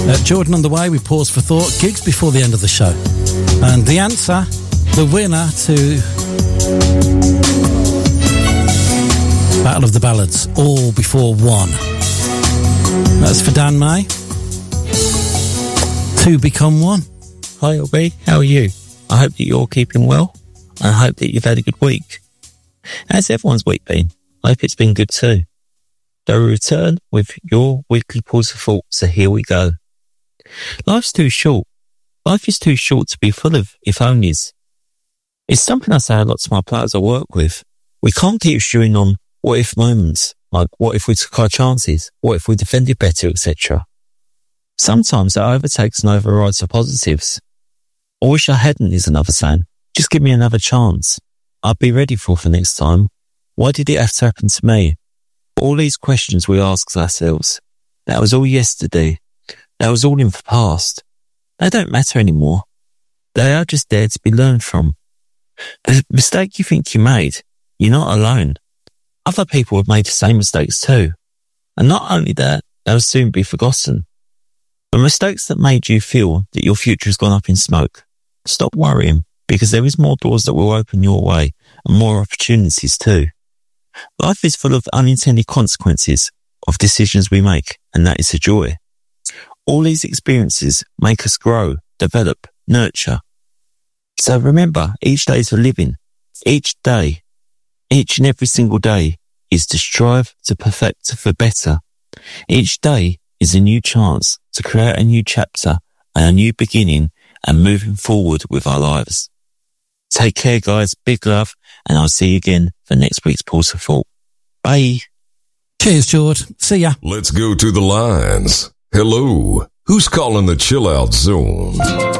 Jordan on the way, we pause for thought, gigs before the end of the show. And the answer, the winner to Battle of the Ballads, all before one. That's for Dan May. Two become one. Hi, LB. How are you? I hope that you're keeping well. I hope that you've had a good week. How's everyone's week been? I hope it's been good too. So we return with your weekly pause for thought, so here we go. Life's too short. Life is too short to be full of if-onlys. It's something I say a lot to my players I work with. We can't keep stewing on what-if moments, like what if we took our chances, what if we defended better, etc. Sometimes that overtakes and overrides the positives. I wish I hadn't is another saying. Just give me another chance. I'd be ready for next time. Why did it have to happen to me? All these questions we ask ourselves. That was all yesterday. That was all in the past. They don't matter anymore. They are just there to be learned from. The mistake you think you made, you're not alone. Other people have made the same mistakes too. And not only that, they'll soon be forgotten. The mistakes that made you feel that your future has gone up in smoke. Stop worrying, because there is more doors that will open your way and more opportunities too. Life is full of unintended consequences of decisions we make, and that is a joy. All these experiences make us grow, develop, nurture. So remember, each day is for living. Each day, each and every single day is to strive to perfect for better. Each day is a new chance to create a new chapter and a new beginning and moving forward with our lives. Take care, guys. Big love. And I'll see you again for next week's Pause for Thought. Bye. Cheers, George. See ya. Let's go to the lines. Hello. Who's calling the Chill Out Zone?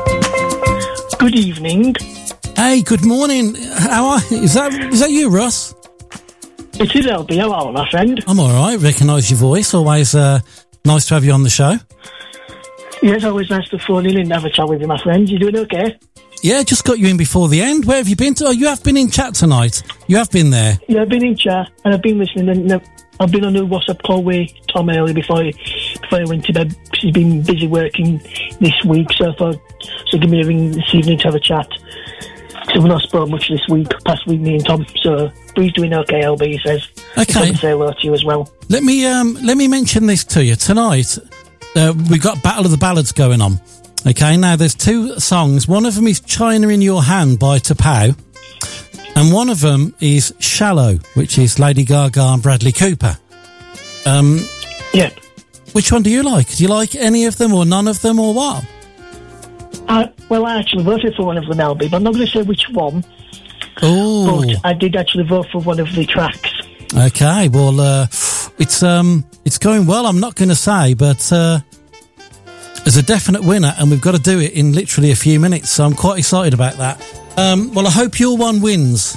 Good evening. Hey, good morning. How are you? Is that you, Russ? It is LB. How are you, my friend? I'm all right. Recognise your voice. Always nice to have you on the show. Yes, always nice to phone in and have a chat with you, my friend. You doing okay? Yeah, just got you in before the end. Where have you been to? Oh, you have been in chat tonight. You have been there. Yeah, I've been in chat and I've been listening, and I've been on a WhatsApp call with Tom earlier before he went to bed. He's been busy working this week, so I thought, so give me a ring this evening to have a chat. So we've not spoken much this week, past week, me and Tom. So he's doing okay, LB, he says. Okay. So say hello to you as well. Let me mention this to you tonight. We've got Battle of the Ballads going on. Okay, now there's two songs. One of them is China in Your Hand by Tapau, and one of them is Shallow, which is Lady Gaga and Bradley Cooper. Yeah. Which one do you like? Do you like any of them or none of them or what? Well, I actually voted for one of them, LB, but I'm not going to say which one. Oh. But I did actually vote for one of the tracks. Okay, well, it's going well, I'm not going to say, but there's a definite winner, and we've got to do it in literally a few minutes, so I'm quite excited about that. Well, I hope your one wins.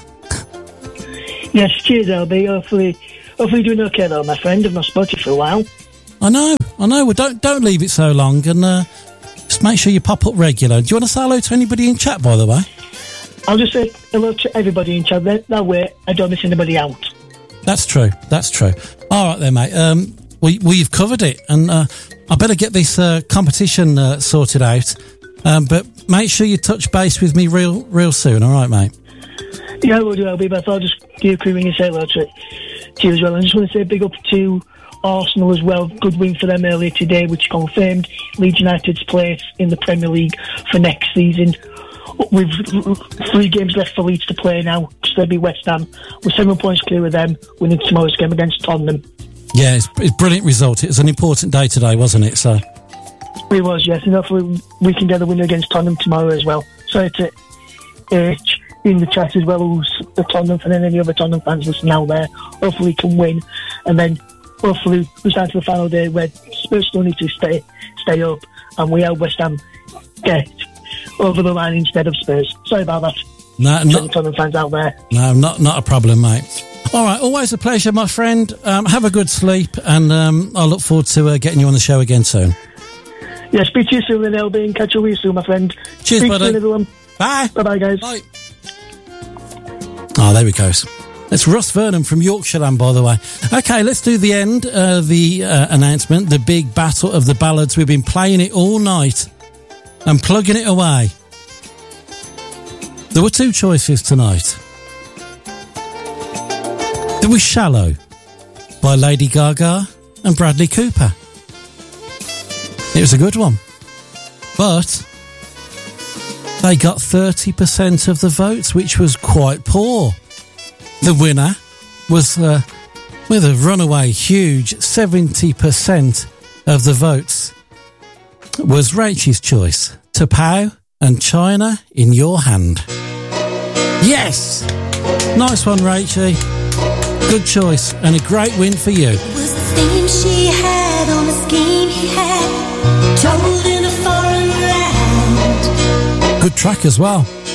Yes, cheers, LB. Hopefully you're doing okay, though, my friend. I've not spoken to you for a while. I know. Well, don't leave it so long, and just make sure you pop up regular. Do you want to say hello to anybody in chat, by the way? I'll just say hello to everybody in chat. That way, I don't miss anybody out. That's true. All right then, mate. We've covered it, and I better get this competition sorted out. But make sure you touch base with me real soon. All right, mate? Yeah, I will do, LB, but I'll just give you a quick ring and say hello to you as well. I just want to say big up to Arsenal as well. Good win for them earlier today, which confirmed Leeds United's place in the Premier League for next season. With 3 games left for Leeds to play now, because they'll be West Ham. We're 7 points clear of them, winning tomorrow's game against Tottenham. Yeah, it's a brilliant result. It was an important day today, wasn't it? So it was, yes, and hopefully we can get a winner against Tottenham tomorrow as well. Sorry to H in the chat as well, who's the Tottenham fan, and any other Tottenham fans listening out there. Hopefully we can win, and then hopefully we start to the final day where Spurs still need to stay up, and we help West Ham get over the line instead of Spurs. Sorry about that. No, not Tottenham fans out there. No, not a problem, mate. All right, always a pleasure, my friend. Have a good sleep, and I look forward to getting you on the show again soon. Yeah, speak to you soon, then, LB, and catch you with you soon, my friend. Cheers, buddy. Soon, everyone. Bye. Bye-bye, guys. Bye. Oh, there he goes. It's Russ Vernon from Yorkshire Land, by the way. Okay, let's do the end, the announcement, the big battle of the ballads. We've been playing it all night and plugging it away. There were two choices tonight. There was Shallow by Lady Gaga and Bradley Cooper. It was a good one. But they got 30% of the votes, which was quite poor. The winner was, with a runaway huge 70% of the votes, was Rachel's choice, T'Pau and China in Your Hand. Yes! Nice one, Rachel. Good choice and a great win for you. It was the theme she had on the scheme he had, told in a foreign land. Good track as well.